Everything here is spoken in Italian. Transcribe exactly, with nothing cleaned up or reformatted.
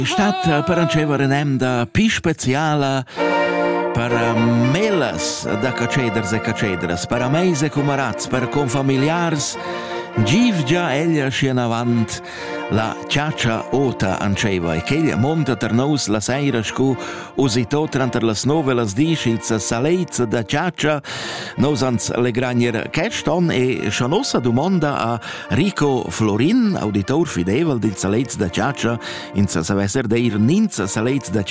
Stat per anceva renem da pi speciala per melas da caceders e cacedras, per ameis e cumarats, per confamiliars. Giv già eglia scien avant la ciaccia ota anceva e ch'eglia monta ter nous la seira scu usito tranter las nove las disch il saleizza da ciaccia nos ans le granier Kerston e schanossa domanda a Rico Florin, auditor fidevel del saleizza da ciaccia in sa savesser deir ninza saleizza da